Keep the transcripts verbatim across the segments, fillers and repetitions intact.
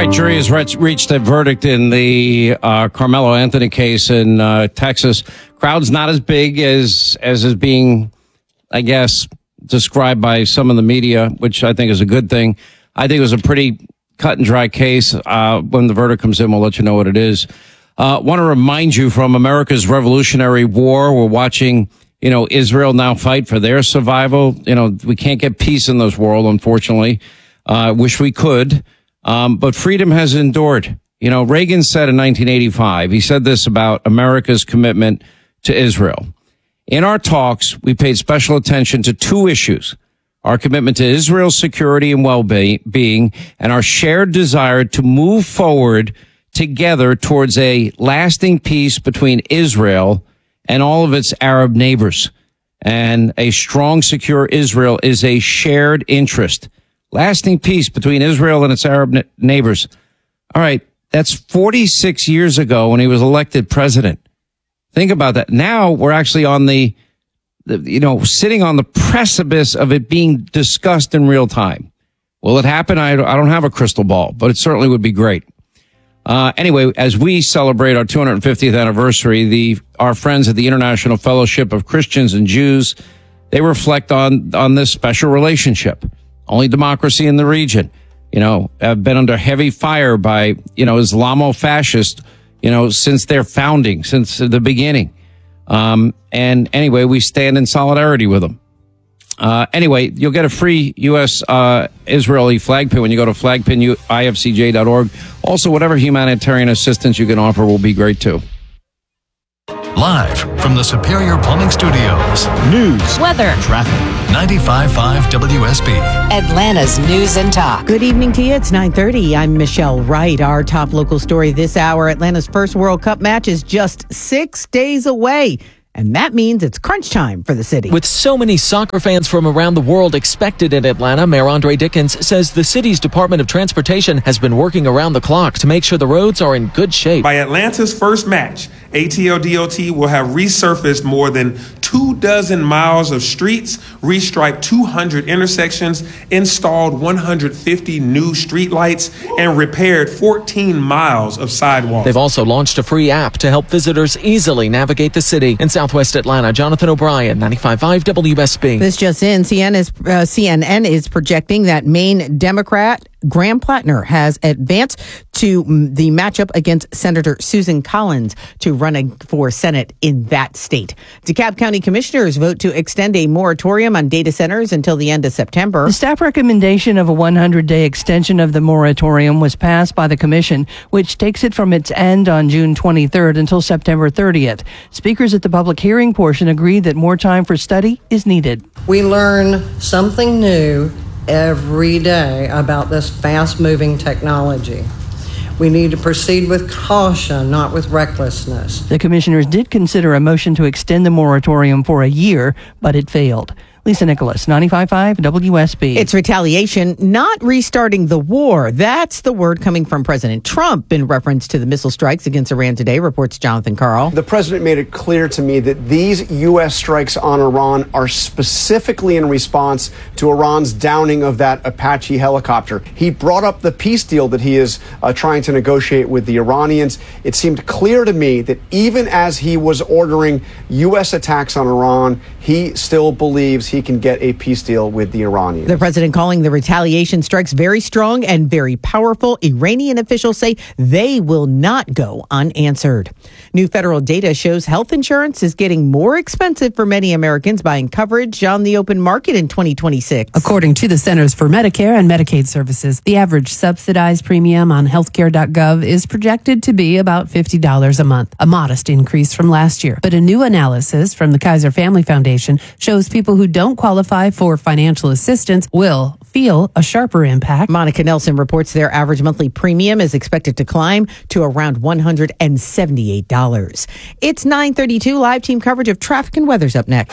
jury has re- reached a verdict in the uh, Carmelo Anthony case in uh, Texas. Crowd's not as big as as is being, I guess, described by some of the media, which I think is a good thing. I think it was a pretty cut and dry case. Uh, when the verdict comes in, we'll let you know what it is. Uh, want to remind you from America's Revolutionary War, we're watching, you know, Israel now fight for their survival. You know, we can't get peace in this world, unfortunately. I uh, wish we could. Um, but freedom has endured. You know, Reagan said in nineteen eighty-five, he said this about America's commitment to Israel. In our talks, we paid special attention to two issues: our commitment to Israel's security and well-being, and our shared desire to move forward together towards a lasting peace between Israel and all of its Arab neighbors. And a strong, secure Israel is a shared interest. Lasting peace between Israel and its Arab n- neighbors. All right, that's forty-six years ago when he was elected president. Think about that. Now we're actually on the, the, you know, sitting on the precipice of it being discussed in real time. Will it happen? I, I don't have a crystal ball, but it certainly would be great. Uh, anyway, as we celebrate our two hundred fiftieth anniversary, the our friends at the International Fellowship of Christians and Jews, they reflect on on this special relationship. Only democracy in the region, you know, have been under heavy fire by, you know, Islamo-fascists, you know, since their founding, since the beginning. Um, and anyway, we stand in solidarity with them. Uh, anyway, you'll get a free U S Uh, Israeli flag pin when you go to flag pin I F C J dot org. Also, whatever humanitarian assistance you can offer will be great, too. Live from the Superior Plumbing Studios. News, weather, traffic. ninety-five point five W S B. Atlanta's News and Talk. Good evening to you. It's nine thirty. I'm Michelle Wright. Our top local story this hour: Atlanta's first World Cup match is just six days away. And that means it's crunch time for the city. With so many soccer fans from around the world expected in Atlanta, Mayor Andre Dickens says the city's Department of Transportation has been working around the clock to make sure the roads are in good shape. By Atlanta's first match, A T L D O T will have resurfaced more than two dozen miles of streets, restriped two hundred intersections, installed one hundred fifty new streetlights, and repaired fourteen miles of sidewalks. They've also launched a free app to help visitors easily navigate the city. In Southwest Atlanta, Jonathan O'Brien, ninety-five point five W S B. This just in, C N N is, uh, C N N is projecting that Maine Democrat Graham Plattner has advanced to the matchup against Senator Susan Collins to run for Senate in that state. DeKalb County commissioners vote to extend a moratorium on data centers until the end of September. The staff recommendation of a one hundred day extension of the moratorium was passed by the commission, which takes it from its end on June twenty-third until September thirtieth. Speakers at the public hearing portion agreed that more time for study is needed. We learn something new every day about this fast-moving technology. We need to proceed with caution, not with recklessness. The commissioners did consider a motion to extend the moratorium for a year, but it failed. Lisa Nicholas, ninety-five point five W S B. It's retaliation, not restarting the war. That's the word coming from President Trump in reference to the missile strikes against Iran today, reports Jonathan Karl. The president made it clear to me that these U S strikes on Iran are specifically in response to Iran's downing of that Apache helicopter. He brought up the peace deal that he is uh, trying to negotiate with the Iranians. It seemed clear to me that even as he was ordering U S attacks on Iran, he still believes he can get a peace deal with the Iranians. The president calling the retaliation strikes very strong and very powerful. Iranian officials say they will not go unanswered. New federal data shows health insurance is getting more expensive for many Americans buying coverage on the open market in twenty twenty-six. According to the Centers for Medicare and Medicaid Services, the average subsidized premium on healthcare dot gov is projected to be about fifty dollars a month, a modest increase from last year. But a new analysis from the Kaiser Family Foundation shows people who don't qualify for financial assistance will feel a sharper impact. Monica Nelson reports their average monthly premium is expected to climb to around one hundred seventy-eight dollars. It's nine thirty-two. Live team coverage of traffic and weather's up next.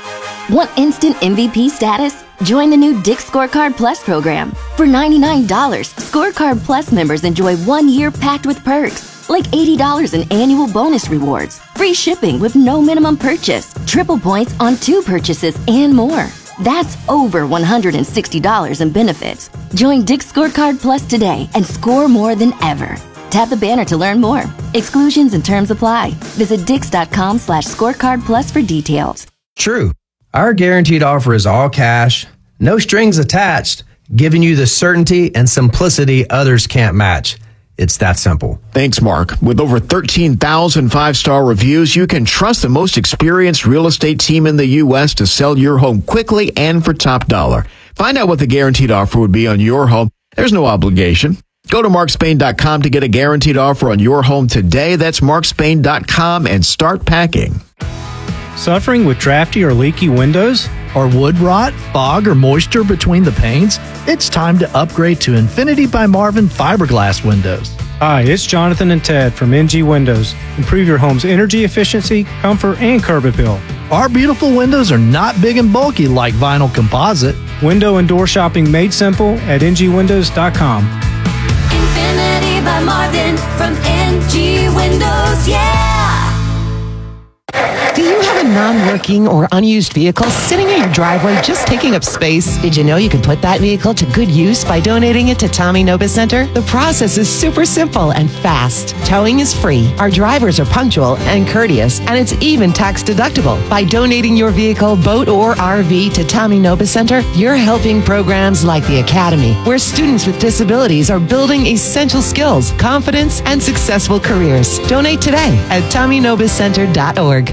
Want instant M V P status? Join the new Dick's Scorecard Plus program. For ninety-nine dollars, Scorecard Plus members enjoy one year packed with perks, like eighty dollars in annual bonus rewards, free shipping with no minimum purchase, triple points on two purchases, and more. That's over one hundred sixty dollars in benefits. Join Dick's Scorecard Plus today and score more than ever. Tap the banner to learn more. Exclusions and terms apply. Visit dix.com slash scorecard plus for details. True. Our guaranteed offer is all cash, no strings attached, giving you the certainty and simplicity others can't match. It's that simple. Thanks, Mark. With over thirteen thousand five-star reviews, you can trust the most experienced real estate team in the U S to sell your home quickly and for top dollar. Find out what the guaranteed offer would be on your home. There's no obligation. Go to mark spain dot com to get a guaranteed offer on your home today. That's mark spain dot com and start packing. Suffering with drafty or leaky windows? Or wood rot, fog, or moisture between the panes? It's time to upgrade to Infinity by Marvin fiberglass windows. Hi, it's Jonathan and Ted from N G Windows. Improve your home's energy efficiency, comfort, and curb appeal. Our beautiful windows are not big and bulky like vinyl composite. Window and door shopping made simple at n g windows dot com. Infinity by Marvin from N G Windows, yeah! Do you have a non-working or unused vehicle sitting in your driveway just taking up space? Did you know you can put that vehicle to good use by donating it to Tommy Nobis Center? The process is super simple and fast. Towing is free. Our drivers are punctual and courteous, and it's even tax deductible. By donating your vehicle, boat, or R V to Tommy Nobis Center, you're helping programs like the Academy, where students with disabilities are building essential skills, confidence, and successful careers. Donate today at tommy nobis center dot org.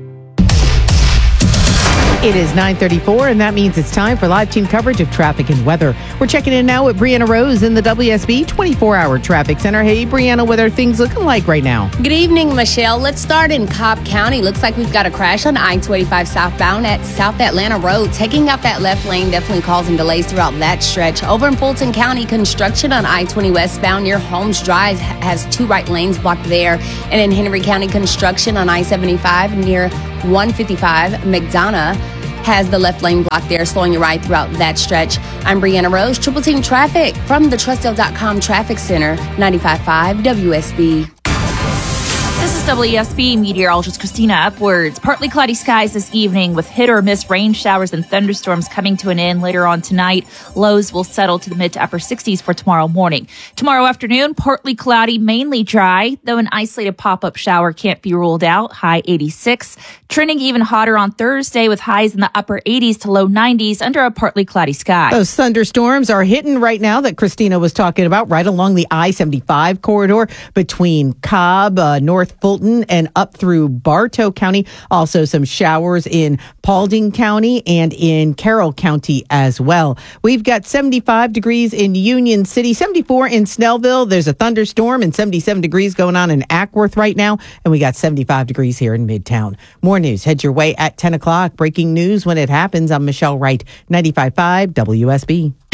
It is nine thirty-four, and that means it's time for live team coverage of traffic and weather. We're checking in now with Brianna Rose in the W S B twenty-four hour Traffic Center. Hey, Brianna, what are things looking like right now? Good evening, Michelle. Let's start in Cobb County. Looks like we've got a crash on I twenty-five southbound at South Atlanta Road. Taking out that left lane definitely causing delays throughout that stretch. Over in Fulton County, construction on I twenty westbound near Holmes Drive has two right lanes blocked there. And in Henry County, construction on I seventy-five near one fifty-five McDonough has the left lane blocked there, slowing you right throughout that stretch. I'm Brianna Rose, Triple Team Traffic from the Trustdale dot com Traffic Center, ninety-five point five W S B. This is W S B meteorologist Christina Upwards. Partly cloudy skies this evening with hit or miss rain showers and thunderstorms coming to an end later on tonight. Lows will settle to the mid to upper sixties for tomorrow morning. Tomorrow afternoon, partly cloudy, mainly dry, though an isolated pop-up shower can't be ruled out. High eighty-six. Trending even hotter on Thursday with highs in the upper eighties to low nineties under a partly cloudy sky. Those thunderstorms are hitting right now that Christina was talking about right along the I seventy-five corridor between Cobb, uh, North Fulton, and up through Bartow County. Also some showers in Paulding County and in Carroll County as well. We've got seventy-five degrees in Union City, seventy-four in Snellville. There's a thunderstorm, and seventy-seven degrees going on in Ackworth right now. And we got seventy-five degrees here in Midtown. More news. Head your way at ten o'clock. Breaking news when it happens. I'm Michelle Wright, ninety-five point five W S B.